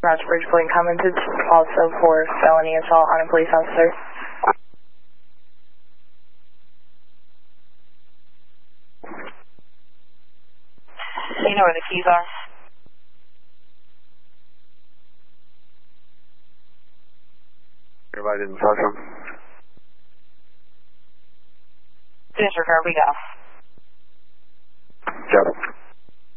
Roger, Bridge Point commented also for felony assault on a police officer. Do you know where the keys are? Everybody didn't touch them. Disregard, we go. Got it.